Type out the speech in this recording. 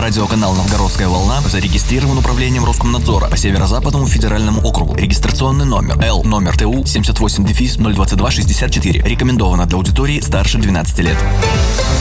Радиоканал «Новгородская волна» зарегистрирован управлением Роскомнадзора по Северо-Западному федеральному округу. Регистрационный номер Л, номер ТУ 78-022-64. Рекомендовано для аудитории старше 12 лет.